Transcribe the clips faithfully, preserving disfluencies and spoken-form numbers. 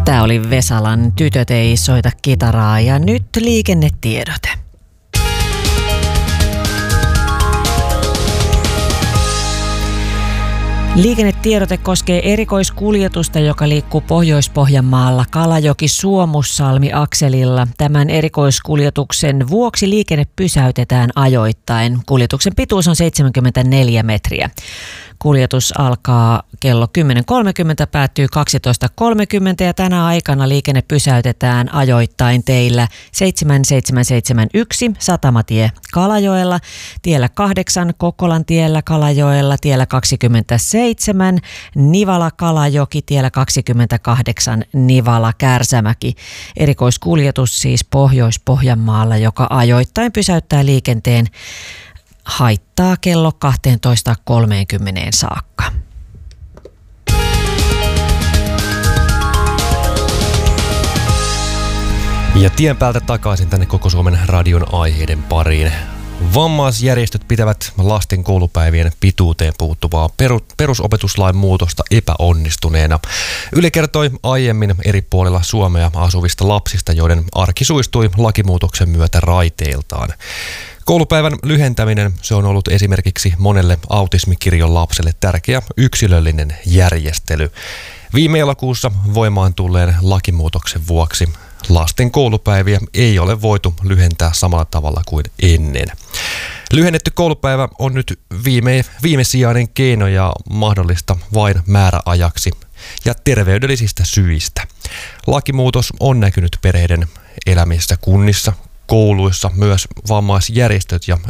Tämä oli Vesalan Tytöt ei soita kitaraa ja nyt liikennetiedote. Liikennetiedote koskee erikoiskuljetusta, joka liikkuu Pohjois-Pohjanmaalla Kalajoki-Suomussalmi-akselilla. Tämän erikoiskuljetuksen vuoksi liikenne pysäytetään ajoittain. Kuljetuksen pituus on seitsemänkymmentäneljä metriä. Kuljetus alkaa kello kymmenen kolmekymmentä, päättyy kaksitoista kolmekymmentä ja tänä aikana liikenne pysäytetään ajoittain teillä seitsemän seitsemän seitsemän yksi Satamatie Kalajoella, tiellä kahdeksan Kokkolan tiellä Kalajoella, tiellä kaksikymmentäseitsemän Nivala Kalajoki, tiellä kaksikymmentäkahdeksan Nivala Kärsämäki. Erikoiskuljetus siis Pohjois-Pohjanmaalla, joka ajoittain pysäyttää liikenteen haittaa kello kaksitoista kolmekymmentä saakka. Ja tien päältä takaisin tänne Koko Suomen radion aiheiden pariin. Vammaisjärjestöt pitävät lasten koulupäivien pituuteen puuttuvaa perusopetuslain muutosta epäonnistuneena. Yle kertoi aiemmin eri puolilla Suomea asuvista lapsista, joiden arki suistui lakimuutoksen myötä raiteiltaan. Koulupäivän lyhentäminen, se on ollut esimerkiksi monelle autismikirjon lapselle tärkeä yksilöllinen järjestely. Viime elokuussa voimaan tulleen lakimuutoksen vuoksi lasten koulupäiviä ei ole voitu lyhentää samalla tavalla kuin ennen. Lyhennetty koulupäivä on nyt viime, viimesijainen keino ja mahdollista vain määräajaksi ja terveydellisistä syistä. Lakimuutos on näkynyt perheiden elämissä kunnissa, kouluissa. Myös vammaisjärjestöt ja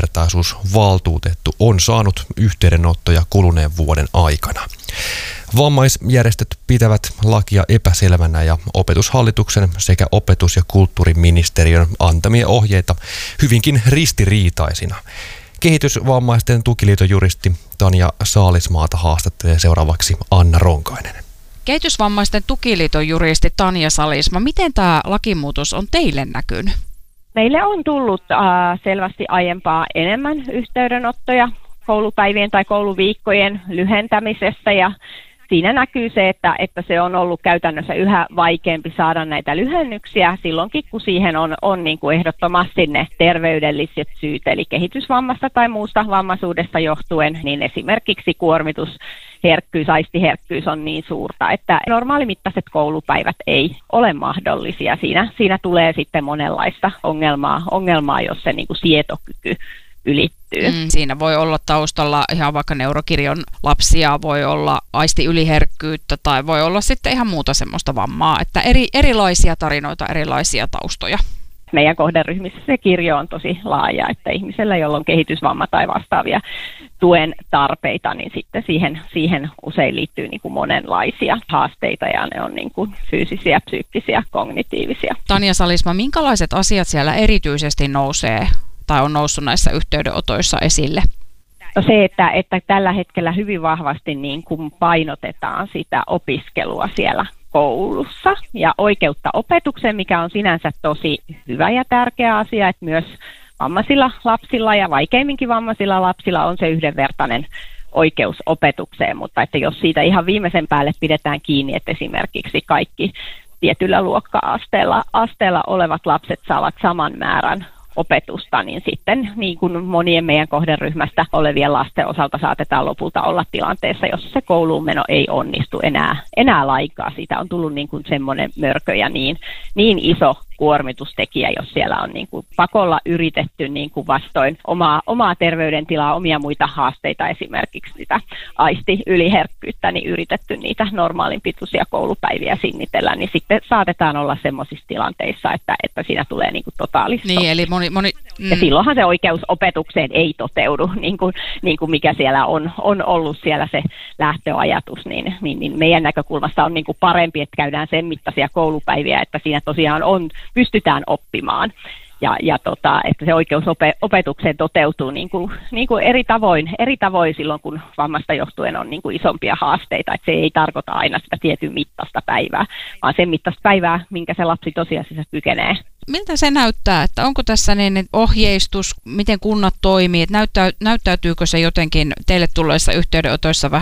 yhdenvertaisuusvaltuutettu on saanut yhteydenottoja kuluneen vuoden aikana. Vammaisjärjestöt pitävät lakia epäselvänä ja Opetushallituksen sekä opetus- ja kulttuuriministeriön antamia ohjeita hyvinkin ristiriitaisina. Kehitysvammaisten tukiliiton juristi Tanja Saalismaata haastattelee seuraavaksi Anna Ronkainen. Kehitysvammaisten tukiliiton juristi Tanja Saalisma, miten tämä lakimuutos on teille näkynyt? Meille on tullut äh, selvästi aiempaa enemmän yhteydenottoja koulupäivien tai kouluviikkojen lyhentämisestä ja siinä näkyy se, että, että se on ollut käytännössä yhä vaikeampi saada näitä lyhennyksiä silloinkin, kun siihen on, on niin kuin ehdottomasti ne terveydelliset syyt, eli kehitysvammasta tai muusta vammaisuudesta johtuen, niin esimerkiksi kuormitusherkkyys, aistiherkkyys on niin suurta, että normaalimittaiset koulupäivät ei ole mahdollisia. Siinä, siinä tulee sitten monenlaista ongelmaa, ongelmaa jos se niin kuin sietokyky ylittyy. Mm, siinä voi olla taustalla ihan vaikka neurokirjon lapsia, voi olla aistiyliherkkyyttä tai voi olla sitten ihan muuta semmoista vammaa, että eri, erilaisia tarinoita, erilaisia taustoja. Meidän kohderyhmissä se kirjo on tosi laaja, että ihmisellä, jolla on kehitysvamma tai vastaavia tuen tarpeita, niin sitten siihen, siihen usein liittyy niin kuin monenlaisia haasteita ja ne on niin kuin fyysisiä, psyykkisiä, kognitiivisia. Tanja Saalisma, minkälaiset asiat siellä erityisesti nousee tai on noussut näissä yhteydenotoissa esille? No se, että, että tällä hetkellä hyvin vahvasti niin kuin painotetaan sitä opiskelua siellä koulussa ja oikeutta opetukseen, mikä on sinänsä tosi hyvä ja tärkeä asia, että myös vammaisilla lapsilla ja vaikeimminkin vammaisilla lapsilla on se yhdenvertainen oikeus opetukseen, mutta että jos siitä ihan viimeisen päälle pidetään kiinni, että esimerkiksi kaikki tietyllä luokka-asteella asteella olevat lapset saavat saman määrän opetusta, niin sitten niin kuin monien meidän kohderyhmästä olevien lasten osalta saatetaan lopulta olla tilanteessa, jossa se kouluun meno ei onnistu enää, enää lainkaan. Siitä on tullut niin kuin semmoinen mörkö ja niin, niin iso kuormitustekijä, jos siellä on niin kuin pakolla yritetty niin kuin vastoin omaa, omaa terveydentilaa, omia muita haasteita, esimerkiksi sitä aistiyliherkkyyttä, niin yritetty niitä normaalin pituisia koulupäiviä sinnitellä, niin sitten saatetaan olla semmoisissa tilanteissa, että, että siinä tulee niin kuin totaalista. Niin, eli moni, moni, mm. Ja silloinhan se oikeus opetukseen ei toteudu, niin kuin, niin kuin mikä siellä on, on ollut siellä se lähtöajatus, niin, niin, niin meidän näkökulmasta on niin kuin parempi, että käydään sen mittaisia koulupäiviä, että siinä tosiaan on pystytään oppimaan ja, ja tota, että se oikeus ope, opetukseen toteutuu niin kuin, niin kuin eri tavoin, eri tavoin silloin, kun vammasta johtuen on niin kuin isompia haasteita, että se ei tarkoita aina sitä tietyn mittaista päivää, vaan sen mittaista päivää, minkä se lapsi tosiasiassa kykenee. Miltä se näyttää, että onko tässä niin ohjeistus, miten kunnat toimii, että näyttää, näyttäytyykö se jotenkin teille tulleissa yhteydenotoissa vähän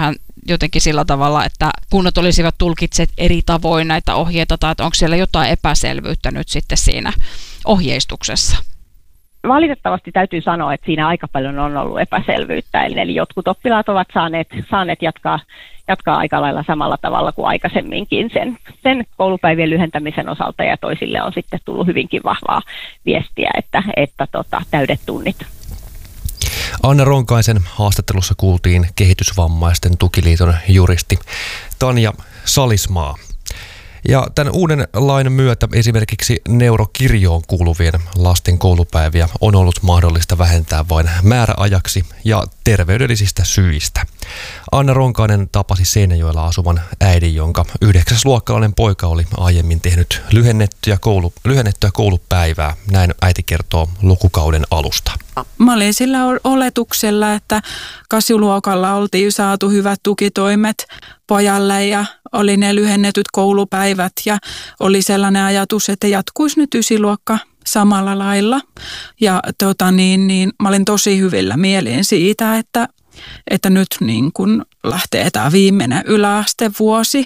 jotenkin sillä tavalla, että kunnat olisivat tulkitseet eri tavoin näitä ohjeita, tai että onko siellä jotain epäselvyyttä nyt sitten siinä ohjeistuksessa? Valitettavasti täytyy sanoa, että siinä aika paljon on ollut epäselvyyttä, eli jotkut oppilaat ovat saaneet, saaneet jatkaa, jatkaa aika lailla samalla tavalla kuin aikaisemminkin sen, sen koulupäivien lyhentämisen osalta, ja toisille on sitten tullut hyvinkin vahvaa viestiä, että, että tota, täydet tunnit. Anna Ronkaisen haastattelussa kuultiin Kehitysvammaisten tukiliiton juristi Tanja Salismaa. Ja tämän uuden lain myötä esimerkiksi neurokirjoon kuuluvien lasten koulupäiviä on ollut mahdollista vähentää vain määräajaksi ja terveydellisistä syistä. Anna Ronkainen tapasi Seinäjoella asuvan äidin, jonka yhdeksäsluokkalainen poika oli aiemmin tehnyt lyhennettyä, koulu, lyhennettyä koulupäivää. Näin äiti kertoo lukukauden alusta. Mä olin sillä oletuksella, että kasiluokalla oltiin saatu hyvät tukitoimet pojalle ja oli ne lyhennetyt koulupäivät ja oli sellainen ajatus, että jatkuisi nyt ysiluokka samalla lailla. Ja tota niin, niin mä olin tosi hyvillä mielin siitä, että, että nyt niin kun lähtee tämä viimeinen yläastevuosi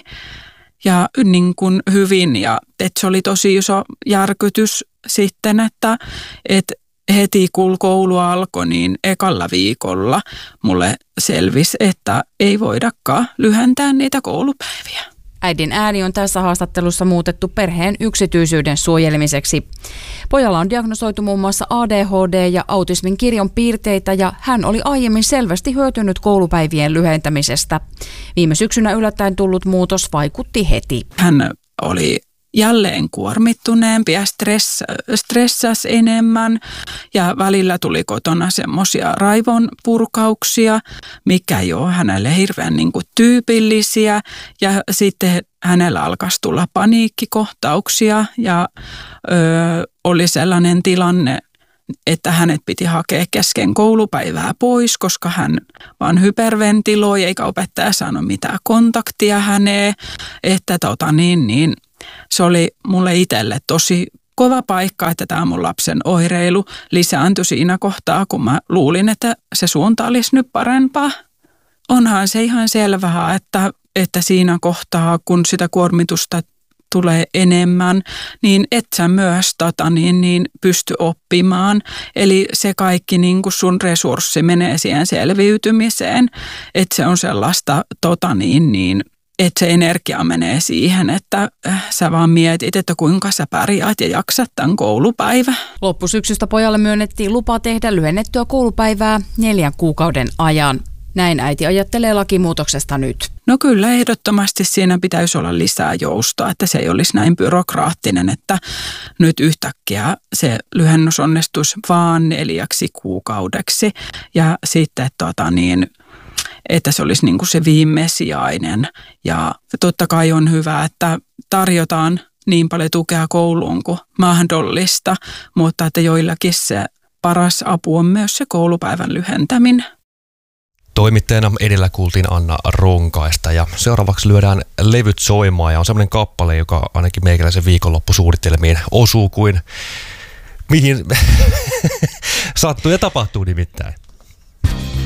ja niin kun hyvin. Ja että se oli tosi iso järkytys sitten, että, että heti kun koulu alkoi, niin ekalla viikolla mulle selvisi, että ei voidakaan lyhentää niitä koulupäiviä. Äidin ääni on tässä haastattelussa muutettu perheen yksityisyyden suojelemiseksi. Pojalla on diagnosoitu muun muassa A D H D ja autismin kirjon piirteitä ja hän oli aiemmin selvästi hyötynyt koulupäivien lyhentämisestä. Viime syksynä yllättäen tullut muutos vaikutti heti. Hän oli jälleen kuormittuneempi ja stress, stressasi enemmän ja välillä tuli kotona semmoisia raivon purkauksia, mikä ei ole hänelle hirveän niin kuin tyypillisiä ja sitten hänellä alkaisi tulla paniikkikohtauksia ja ö, oli sellainen tilanne, että hänet piti hakea kesken koulupäivää pois, koska hän vaan hyperventiloi eikä opettaja saanut mitään kontaktia häneen, että tota niin niin se oli mulle itselle tosi kova paikka, että tämä mun lapsen oireilu lisääntyi siinä kohtaa, kun mä luulin, että se suunta olisi nyt parempaa. Onhan se ihan selvää, että, että siinä kohtaa, kun sitä kuormitusta tulee enemmän, niin et sä myös tota, niin, niin pysty oppimaan. Eli se kaikki niin kun sun resurssi menee siihen selviytymiseen, että se on sellaista tota, niin, niin, että se energia menee siihen, että sä vaan mietit, että kuinka sä pärjäät ja jaksat tämän koulupäivän. Loppusyksystä pojalle myönnettiin lupa tehdä lyhennettyä koulupäivää neljän kuukauden ajan. Näin äiti ajattelee lakimuutoksesta nyt. No kyllä, ehdottomasti siinä pitäisi olla lisää joustoa, että se ei olisi näin byrokraattinen, että nyt yhtäkkiä se lyhennys onnistuisi vaan neljäksi kuukaudeksi ja sitten tota niin, että se olisi niin kuin se viimesijainen. Ja totta kai on hyvä, että tarjotaan niin paljon tukea kouluun kuin mahdollista, mutta että joillakin se paras apu on myös se koulupäivän lyhentäminen. Toimittajana edellä kuultiin Anna Ronkaista ja seuraavaksi lyödään levyt soimaan ja on semmoinen kappale, joka ainakin meikäläisen viikonloppusuunnitelmiin osuu kuin mihin sattuu ja tapahtuu nimittäin.